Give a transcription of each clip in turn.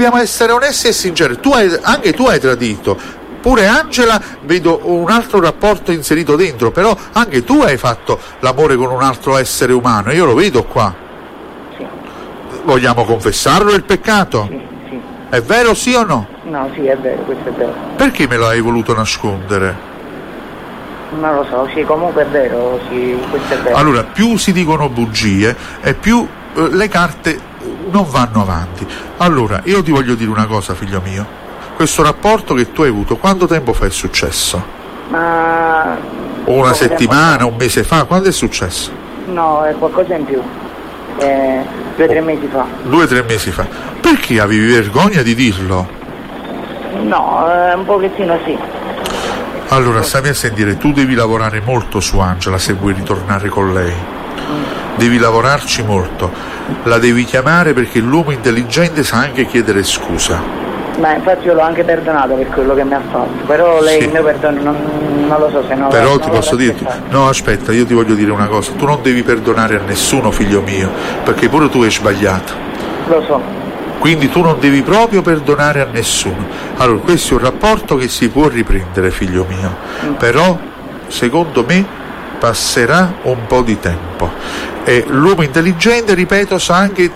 dobbiamo essere onesti e sinceri. Anche tu hai tradito. Pure Angela, vedo un altro rapporto inserito dentro, però anche tu hai fatto l'amore con un altro essere umano, io lo vedo qua. Sì. Vogliamo confessarlo il peccato? Sì, sì. È vero, sì o no? No, sì, è vero, questo è vero. Perché me lo hai voluto nascondere? Non lo so, sì, comunque è vero, sì, questo è vero. Allora, più si dicono bugie e più le carte non vanno avanti. Allora, io ti voglio dire una cosa, figlio mio. Questo rapporto che tu hai avuto, quanto tempo fa è successo? Ma... Una settimana, un mese fa? Quando è successo? No, è qualcosa in più. 2 o 3 mesi fa. 2 o 3 mesi fa. Perché avevi vergogna di dirlo? No, un pochettino sì. Allora, stammi a sentire, tu devi lavorare molto su Angela se vuoi ritornare con lei. Devi lavorarci molto. La devi chiamare perché l'uomo intelligente sa anche chiedere scusa. Ma infatti io l'ho anche perdonato per quello che mi ha fatto, però lei Sì. il mio perdono non lo so se no. Però ti posso dire, no aspetta, io ti voglio dire una cosa, tu non devi perdonare a nessuno, figlio mio, perché pure tu hai sbagliato. Lo so. Quindi tu non devi proprio perdonare a nessuno. Allora, questo è un rapporto che si può riprendere, figlio mio, però secondo me passerà un po' di tempo. E l'uomo intelligente, ripeto, sa anche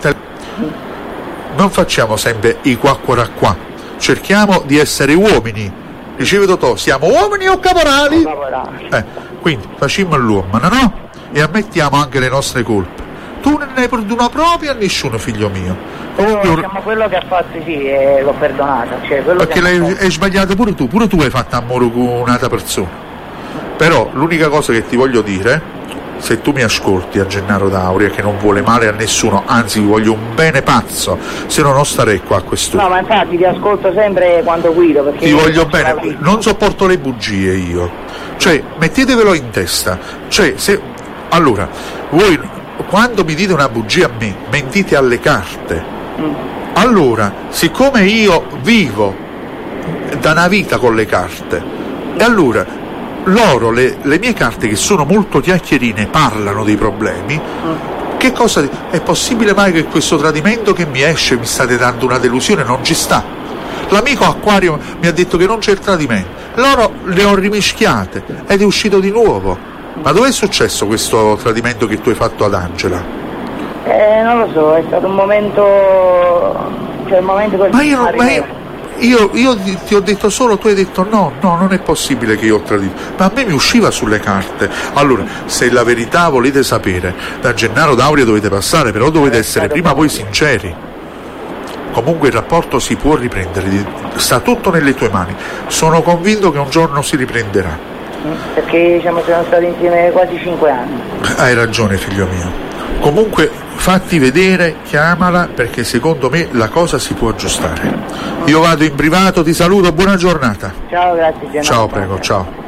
non facciamo sempre i qua, cerchiamo di essere uomini. Dicevi Totò, siamo uomini o caporali? Quindi facciamo l'uomo, no? E ammettiamo anche le nostre colpe. Tu non ne hai perdonato proprio a nessuno, figlio mio. Comunque, diciamo, quello che ha fatto sì, l'ho perdonato. Cioè, quello perché hai sbagliato pure tu hai fatto amore con un'altra persona. Però l'unica cosa che ti voglio dire, se tu mi ascolti a Gennaro D'Auria, che non vuole male a nessuno, anzi voglio un bene pazzo, se no non starei qua a quest'ora. No, ma infatti ti ascolto sempre quando guido, perché ti voglio bene, non sopporto le bugie io. Cioè, mettetevelo in testa. Cioè, allora, voi quando mi dite una bugia a me, mentite alle carte. Allora, siccome io vivo da una vita con le carte, e allora loro, le mie carte, che sono molto chiacchierine, parlano dei problemi. Che cosa è possibile mai che questo tradimento che mi esce, mi state dando una delusione? Non ci sta. L'amico Acquario mi ha detto che non c'è il tradimento, loro le ho rimischiate ed è uscito di nuovo. Ma dove è successo questo tradimento che tu hai fatto ad Angela? Non lo so, è stato un momento, cioè un momento così. Io ti ho detto solo, tu hai detto no, non è possibile che io ho tradito, ma a me mi usciva sulle carte. Allora, se la verità volete sapere, da Gennaro D'Auria dovete passare, però dovete essere prima voi sinceri. Comunque il rapporto si può riprendere, sta tutto nelle tue mani. Sono convinto che un giorno si riprenderà. Perché diciamo siamo stati insieme quasi 5 anni. Hai ragione, figlio mio. Comunque fatti vedere, chiamala, perché secondo me la cosa si può aggiustare. Io vado in privato, ti saluto, buona giornata. Ciao, grazie Gennaro. Ciao, prego, ciao.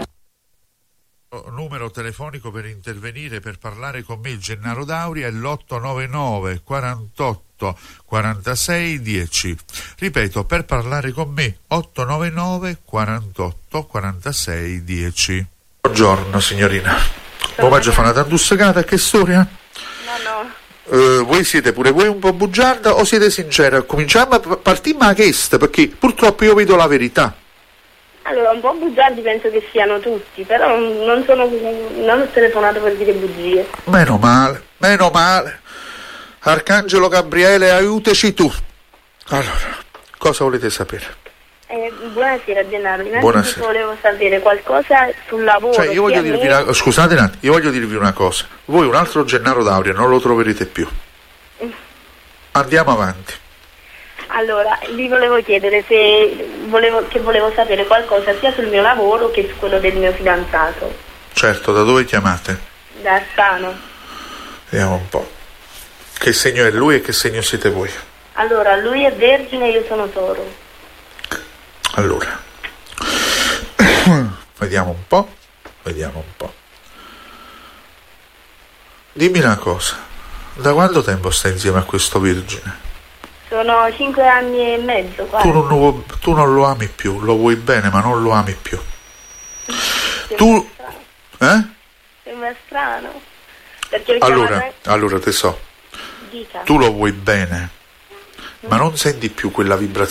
Numero telefonico per intervenire, per parlare con me, il Gennaro D'Auria, è l'899 48 46 10. Ripeto, per parlare con me, 899 48 46 10. Buongiorno signorina. Pomaggia fa una tantussacata, che storia? No. Voi siete pure voi un po' bugiarda o siete sincera? Cominciamo a partire a chest, perché purtroppo io vedo la verità. Allora, un po' bugiardi penso che siano tutti, però non ho telefonato per dire bugie. Meno male. Arcangelo Gabriele, aiutaci tu. Allora, cosa volete sapere? Buonasera Gennaro, innanzitutto volevo sapere qualcosa sul lavoro. Cioè, io voglio dirvi scusate un attimo, io voglio dirvi una cosa. Voi un altro Gennaro D'Auria non lo troverete più. Andiamo avanti. Allora, vi volevo chiedere volevo sapere qualcosa sia sul mio lavoro che su quello del mio fidanzato. Certo, da dove chiamate? Da Astano. Vediamo un po'. Che segno è lui e che segno siete voi? Allora, lui è Vergine e io sono Toro. Allora, vediamo un po'. Dimmi una cosa, da quanto tempo stai insieme a questo Vergine? Sono 5 anni e mezzo quasi. Tu non lo ami più, lo vuoi bene ma non lo ami più. Sembra strano. Perché allora te so, Dica. tu lo vuoi bene, ma non senti più quella vibrazione